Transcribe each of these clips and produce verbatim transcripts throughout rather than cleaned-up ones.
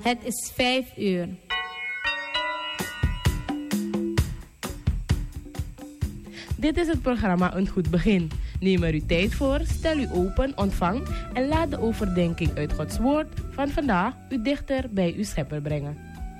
Het is vijf uur. Dit is het programma Een Goed Begin. Neem er uw tijd voor, stel u open, ontvang en laat de overdenking uit Gods Woord van vandaag u dichter bij uw Schepper brengen.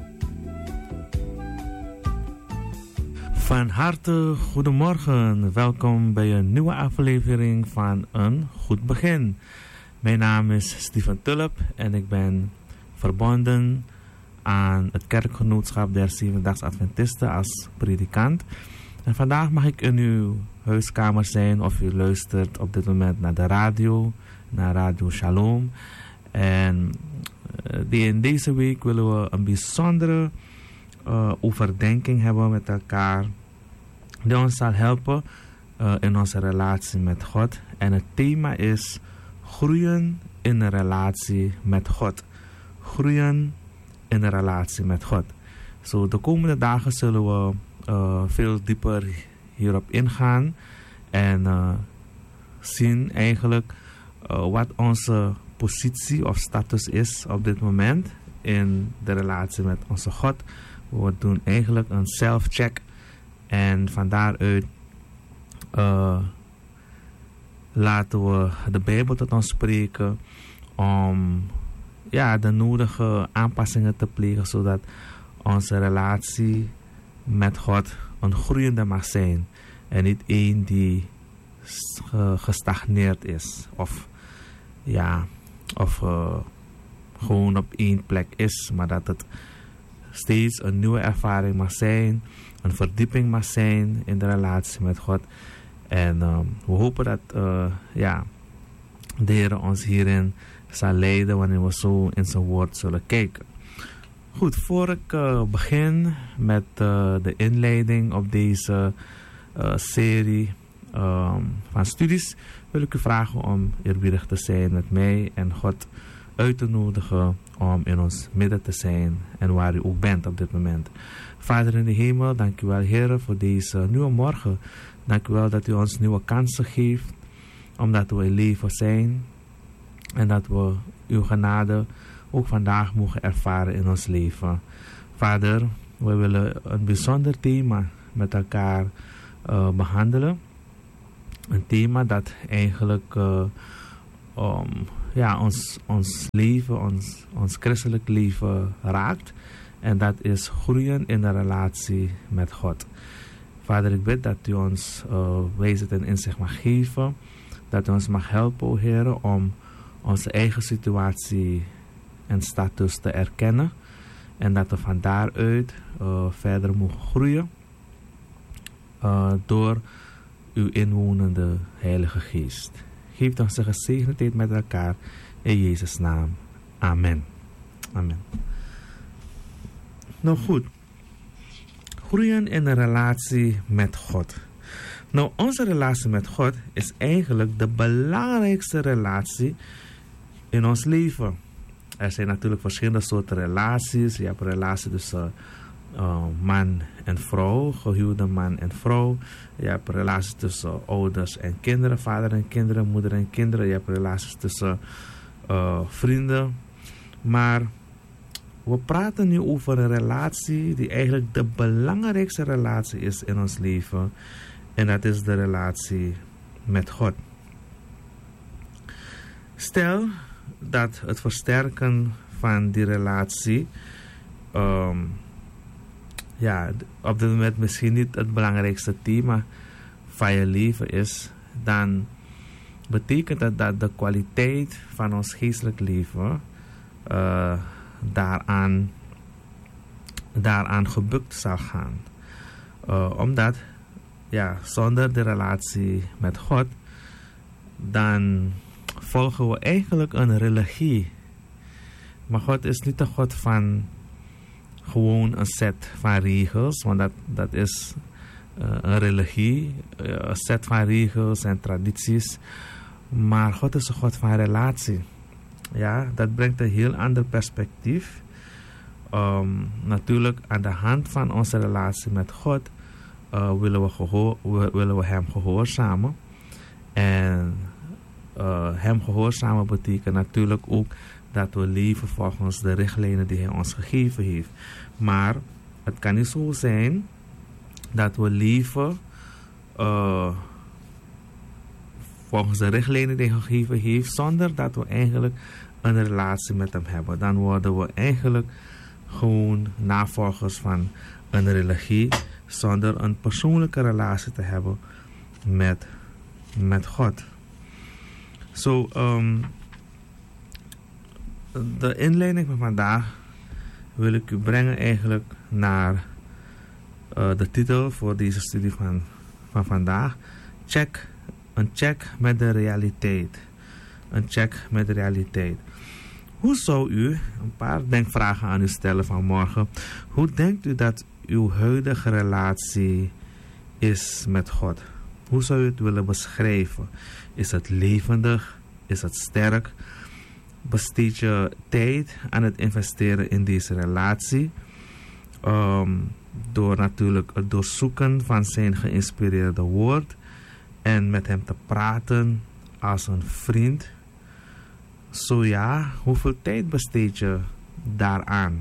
Van harte goedemorgen, welkom bij een nieuwe aflevering van Een Goed Begin. Mijn naam is Steven Tulp en ik ben verbonden aan het kerkgenootschap der Zevendaags Adventisten als predikant. En vandaag mag ik in uw huiskamer zijn of u luistert op dit moment naar de radio, naar Radio Shalom. En uh, in deze week willen we een bijzondere uh, overdenking hebben met elkaar, die ons zal helpen uh, in onze relatie met God. En het thema is groeien in een relatie met God. Groeien in een relatie met God. Zo, de komende dagen zullen we uh, veel dieper hierop ingaan en uh, zien eigenlijk uh, wat onze positie of status is op dit moment in de relatie met onze God. We doen eigenlijk een self-check en van daaruit uh, laten we de Bijbel tot ons spreken om ja, de nodige aanpassingen te plegen, zodat onze relatie met God een groeiende mag zijn en niet één die gestagneerd is of, ja, of uh, gewoon op één plek is, maar dat het steeds een nieuwe ervaring mag zijn, een verdieping mag zijn in de relatie met God. En uh, we hopen dat uh, ja, de Heer ons hierin zal leiden wanneer we zo in zijn woord zullen kijken. Goed, voor ik uh, begin met uh, de inleiding op deze uh, serie um, van studies, wil ik u vragen om eerbiedig te zijn met mij en God uit te nodigen om in ons midden te zijn en waar u ook bent op dit moment. Vader in de hemel, dank u wel, Heer, voor deze nieuwe morgen. Dank u wel dat u ons nieuwe kansen geeft, omdat we in leven zijn en dat we uw genade ook vandaag mogen ervaren in ons leven. Vader, we willen een bijzonder thema met elkaar uh, behandelen. Een thema dat eigenlijk uh, um, ja, ons, ons leven, ons, ons christelijk leven raakt. En dat is groeien in de relatie met God. Vader, ik bid dat u ons uh, wijsheid en inzicht mag geven. Dat u ons mag helpen, o Heer, om onze eigen situatie en status te erkennen. En dat we van daaruit uh, verder mogen groeien. Uh, door uw inwonende Heilige Geest. Geef ons een gezegende tijd met elkaar. In Jezus' naam. Amen. Amen. Nou goed. Groeien in een relatie met God. Nou, onze relatie met God is eigenlijk de belangrijkste relatie in ons leven. Er zijn natuurlijk verschillende soorten relaties. Je hebt een relatie tussen uh, man en vrouw, gehuwde man en vrouw. Je hebt relaties tussen ouders en kinderen, vader en kinderen, moeder en kinderen. Je hebt relaties tussen uh, vrienden. Maar we praten nu over een relatie die eigenlijk de belangrijkste relatie is in ons leven. En dat is de relatie met God. Stel dat het versterken van die relatie um, ja, op dit moment misschien niet het belangrijkste thema van je leven is, dan betekent dat dat de kwaliteit van ons geestelijk leven uh, daaraan, daaraan gebukt zal gaan. Uh, omdat ja, zonder de relatie met God, dan volgen we eigenlijk een religie. Maar God is niet een God van gewoon een set van regels, want dat, dat is uh, een religie, uh, een set van regels en tradities. Maar God is een God van relatie. Ja, dat brengt een heel ander perspectief. Um, natuurlijk aan de hand van onze relatie met God uh, willen, we gehoor, willen we hem gehoorzamen. En uh, hem gehoorzamen betekent natuurlijk ook dat we leven volgens de richtlijnen die hij ons gegeven heeft. Maar het kan niet zo zijn dat we leven uh, volgens de richtlijnen die hij gegeven heeft, zonder dat we eigenlijk een relatie met hem hebben. Dan worden we eigenlijk gewoon navolgers van een religie, zonder een persoonlijke relatie te hebben met, met God. Zo, so, um, de inleiding van vandaag wil ik u brengen eigenlijk naar uh, de titel voor deze studie van, van vandaag. Check, een check met de realiteit. Een check met de realiteit. Hoe zou u, een paar denkvragen aan u stellen vanmorgen. Hoe denkt u dat uw huidige relatie is met God? Hoe zou u het willen beschrijven? Is het levendig? Is het sterk? Besteed je tijd aan het investeren in deze relatie? Um, door natuurlijk het doorzoeken van zijn geïnspireerde woord. En met hem te praten als een vriend. Zo ja, hoeveel tijd besteed je daaraan?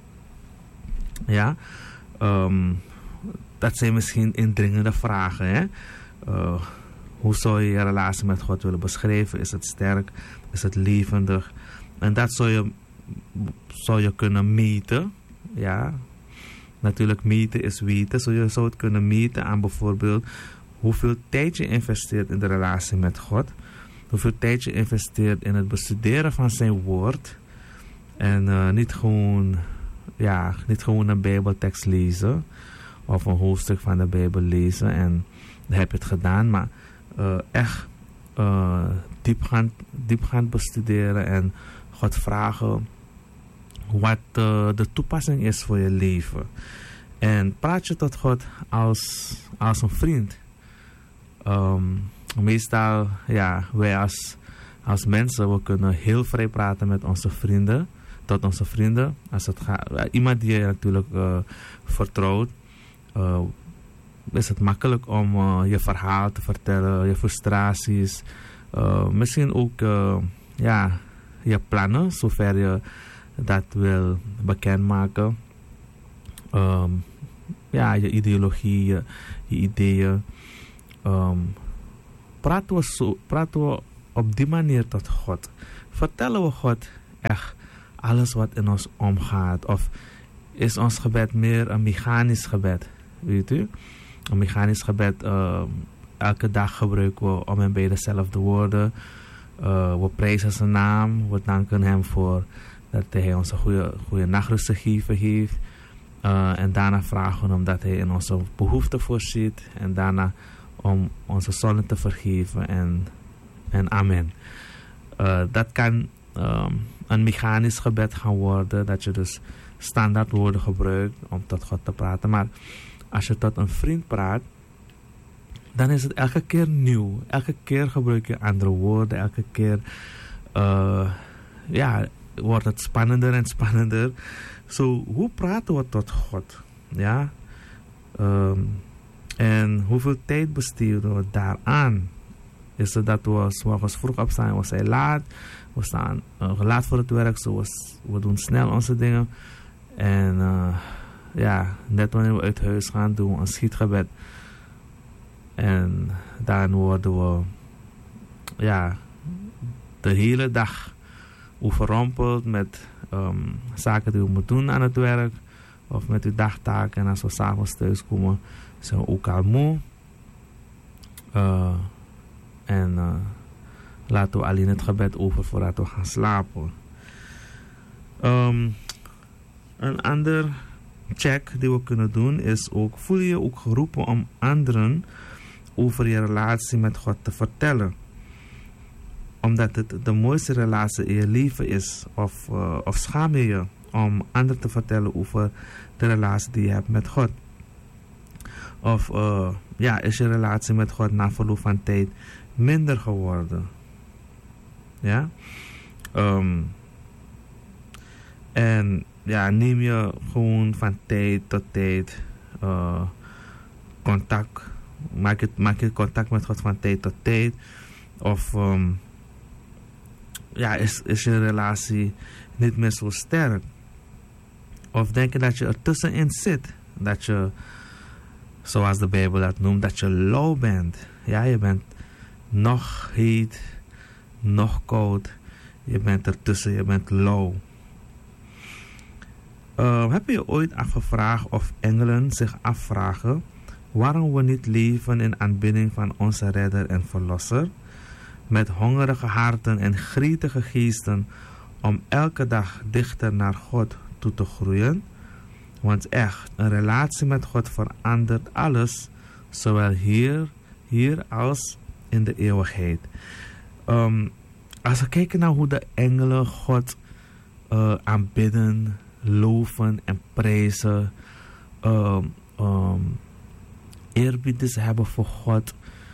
Ja, um, dat zijn misschien indringende vragen. Hè? Uh, hoe zou je je relatie met God willen beschrijven? Is het sterk? Is het levendig? En dat zou je, zou je kunnen meten. Ja, natuurlijk meten is weten. Zo je zou het kunnen meten aan bijvoorbeeld hoeveel tijd je investeert in de relatie met God. Hoeveel tijd je investeert in het bestuderen van zijn woord. En uh, niet, gewoon, ja, niet gewoon een Bijbeltekst lezen. Of een hoofdstuk van de Bijbel lezen. En dan heb je het gedaan. Maar uh, echt uh, diepgaand, diepgaand bestuderen. En God vragen wat uh, de toepassing is voor je leven. En praat je tot God als, als een vriend. Um, Meestal, ja, wij als, als mensen, we kunnen heel vrij praten met onze vrienden, tot onze vrienden. Als het gaat, iemand die je natuurlijk uh, vertrouwt, uh, is het makkelijk om uh, je verhaal te vertellen, je frustraties. Uh, misschien ook uh, ja, je plannen, zover je dat wil bekendmaken. Um, ja, je ideologie, je, je ideeën. Um, Praten we, zo, praten we op die manier tot God? Vertellen we God echt alles wat in ons omgaat? Of is ons gebed meer een mechanisch gebed? Weet u? Een mechanisch gebed, uh, elke dag gebruiken we om en bij dezelfde woorden. Uh, we prijzen zijn naam. We danken hem voor dat hij ons een goede, goede nachtrust gegeven heeft. Uh, en daarna vragen we hem dat hij in onze behoeften voorziet. En daarna om onze zonden te vergeven en, en amen. Uh, dat kan um, een mechanisch gebed gaan worden, dat je dus standaard woorden gebruikt om tot God te praten. Maar als je tot een vriend praat, dan is het elke keer nieuw. Elke keer gebruik je andere woorden, elke keer uh, ja, wordt het spannender en spannender. Zo, so, hoe praten we tot God? Ja, um, en hoeveel tijd besteden we daaraan? Is het dat we 's morgens vroeg opstaan en we zijn laat? We staan uh, laat voor het werk, so we, we doen snel onze dingen. En uh, ja, net wanneer we uit huis gaan, doen we een schietgebed. En dan worden we ja, de hele dag overrompeld met um, zaken die we moeten doen aan het werk. Of met uw dagtaken. En als we 's avonds thuis komen, zijn we ook al moe. Uh, en uh, laten we alleen het gebed over voordat we gaan slapen. Um, een ander check die we kunnen doen is ook, voel je je ook geroepen om anderen over je relatie met God te vertellen? Omdat het de mooiste relatie in je leven is. Of, uh, of schaam je je om anderen te vertellen over de relatie die je hebt met God? Of uh, ja, is je relatie met God na verloop van tijd minder geworden? Ja? Um, en ja, neem je gewoon van tijd tot tijd uh, contact. Maak je, maak je contact met God van tijd tot tijd. Of um, ja, is, is je relatie niet meer zo sterk? Of denk je dat je er tussenin zit? Dat je, zoals de Bijbel dat noemt, dat je lauw bent. Ja, je bent nog heet, nog koud. Je bent ertussen, je bent lauw. Uh, heb je je ooit afgevraagd of engelen zich afvragen waarom we niet leven in aanbidding van onze redder en verlosser? Met hongerige harten en gretige geesten om elke dag dichter naar God toe te groeien. Want echt, een relatie met God verandert alles, zowel hier, hier als in de eeuwigheid. Um, als we kijken naar hoe de engelen God uh, aanbidden, loven en prijzen, um, um, eerbied ze hebben voor God,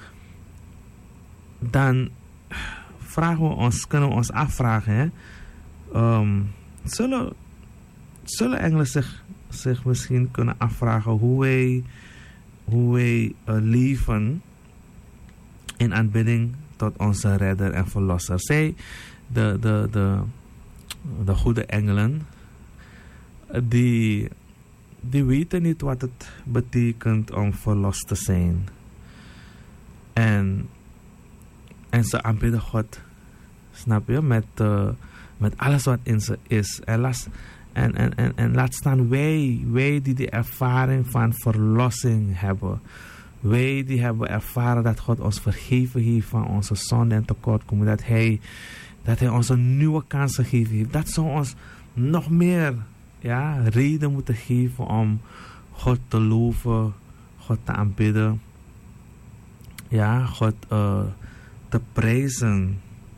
dan vragen we ons, kunnen we ons afvragen, hè? Um, zullen, zullen engelen zich, zich misschien kunnen afvragen hoe wij, hoe wij uh, leven in aanbidding tot onze redder en verlosser? Zij, de, de, de, de goede engelen, die, die weten niet wat het betekent om verlost te zijn. En, en ze aanbidden God, snap je, met, uh, met alles wat in ze is. En, las, en, en, en, en laat staan wij, wij die de ervaring van verlossing hebben. Wij die hebben ervaren dat God ons vergeven heeft van onze zonde en tekortkomingen. Dat hij, dat hij ons een nieuwe kans gegeven heeft. Dat zou ons nog meer, ja, reden moeten geven om God te loven, God te aanbidden. Ja, God uh, te prijzen.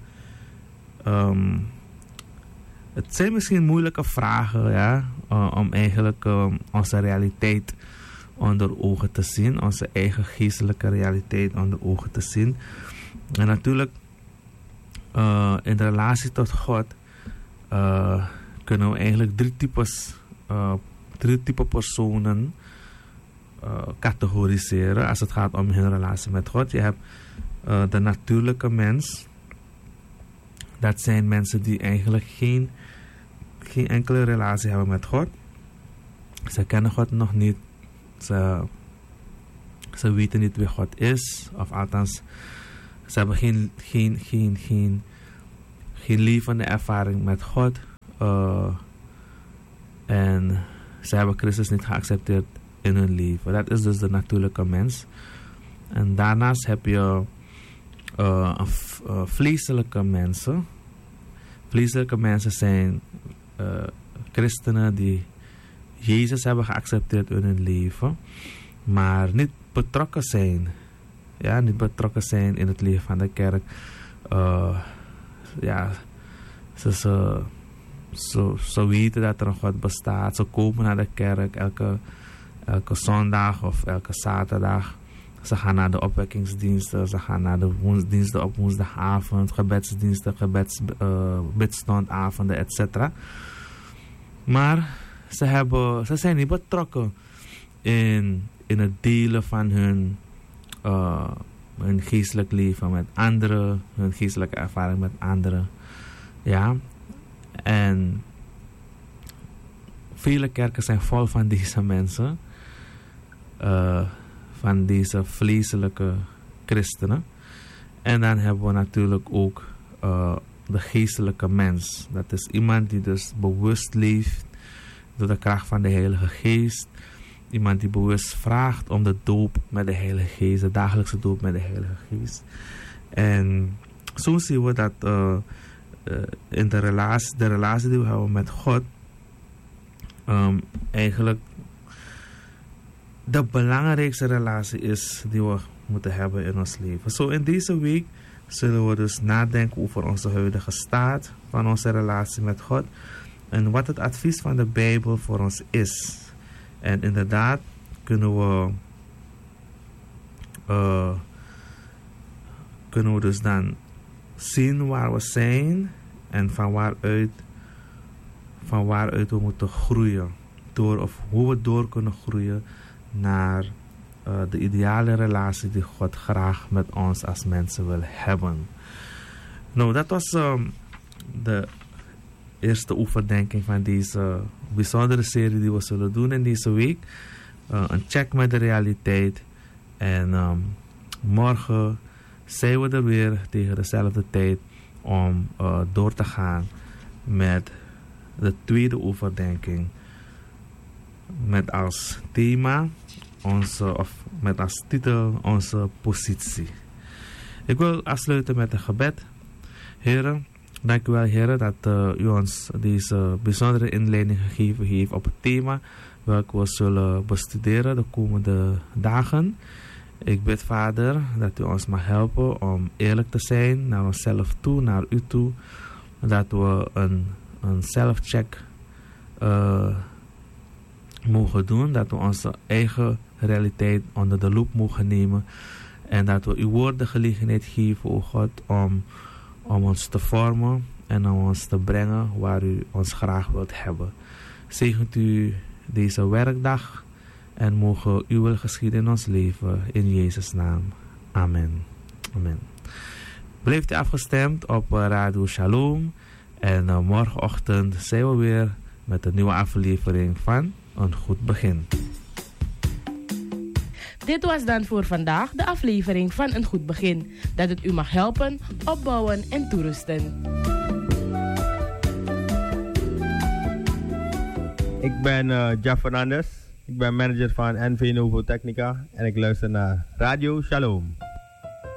Um, het zijn misschien moeilijke vragen, ja, uh, om eigenlijk um, onze realiteit onder ogen te zien, onze eigen geestelijke realiteit onder ogen te zien. En natuurlijk, uh, in de relatie tot God, uh, kunnen we eigenlijk drie types, uh, drie typen personen uh, categoriseren als het gaat om hun relatie met God. Je hebt uh, de natuurlijke mens. Dat zijn mensen die eigenlijk geen, geen enkele relatie hebben met God. Ze kennen God nog niet. Ze, ze weten niet wie God is. Of althans, ze hebben geen, geen, geen, geen, geen levende ervaring met God. Uh, en ze hebben Christus niet geaccepteerd in hun leven. Dat is dus de natuurlijke mens. En daarnaast heb je uh, uh, vleeselijke mensen. Vleeselijke mensen zijn uh, christenen die Jezus hebben geaccepteerd in hun leven, maar niet betrokken zijn. Ja, niet betrokken zijn in het leven van de kerk. Uh, ja, ze, ze, ze, ze weten dat er een God bestaat. Ze komen naar de kerk elke, elke zondag of elke zaterdag. Ze gaan naar de opwekkingsdiensten, ze gaan naar de woens, diensten op woensdagavond, gebedsdiensten, gebeds, uh, bidstondavonden, et cetera. Maar ze, hebben, ze zijn niet betrokken in, in het delen van hun, uh, hun geestelijk leven met anderen, hun geestelijke ervaring met anderen. Ja, en vele kerken zijn vol van deze mensen. Uh, van deze vleeselijke christenen. En dan hebben we natuurlijk ook uh, de geestelijke mens. Dat is iemand die dus bewust leeft door de kracht van de Heilige Geest. Iemand die bewust vraagt om de doop met de Heilige Geest, de dagelijkse doop met de Heilige Geest. En zo zien we dat uh, uh, in de relatie, de relatie die we hebben met God, um, eigenlijk de belangrijkste relatie is die we moeten hebben in ons leven. Zo in deze week zullen we dus nadenken over onze huidige staat van onze relatie met God en wat het advies van de Bijbel voor ons is. En inderdaad kunnen we uh, kunnen we dus dan zien waar we zijn en van waaruit, van waaruit we moeten groeien. Door, of hoe we door kunnen groeien naar uh, de ideale relatie die God graag met ons als mensen wil hebben. Nou, dat was um, de eerste oefendenking van deze bijzondere serie die we zullen doen in deze week. Uh, een check met de realiteit. En um, morgen zijn we er weer tegen dezelfde tijd om uh, door te gaan met de tweede overdenking. Met als thema onze, of met als titel onze positie. Ik wil afsluiten met een gebed. Heren, dank u wel, heren, dat uh, u ons deze bijzondere inleiding gegeven heeft op het thema welke we zullen bestuderen de komende dagen. Ik bid, Vader, dat u ons mag helpen om eerlijk te zijn naar onszelf toe, naar u toe. Dat we een, een self-check uh, mogen doen. Dat we onze eigen realiteit onder de loep mogen nemen. En dat we uw woord de gelegenheid geven, o God, om, om ons te vormen en om ons te brengen waar u ons graag wilt hebben. Zegent u deze werkdag en mogen uw wil geschieden in ons leven. In Jezus' naam. Amen. Amen. Blijft u afgestemd op Radio Shalom. En uh, morgenochtend zijn we weer met een nieuwe aflevering van Een Goed Begin. Dit was dan voor vandaag de aflevering van Een Goed Begin. Dat het u mag helpen, opbouwen en toerusten. Ik ben uh, Jeff Fernandez. Ik ben manager van N V Novo Technica en ik luister naar Radio Shalom.